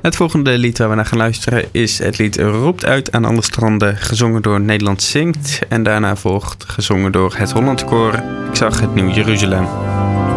Het volgende lied waar we naar gaan luisteren is het lied Roept uit aan alle stranden, gezongen door Nederland Zingt. En daarna volgt gezongen door het Holland Koor Ik zag het Nieuw Jeruzalem.